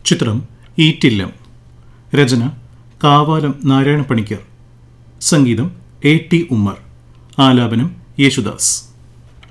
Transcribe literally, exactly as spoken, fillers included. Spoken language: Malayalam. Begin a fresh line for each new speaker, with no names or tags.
ചിത്രം ഈറ്റില്ലം. രചന കാവാലം നാരായണ പണിക്കർ. സംഗീതം എ ടി ഉമ്മർ. ആലാപനം യേശുദാസ്.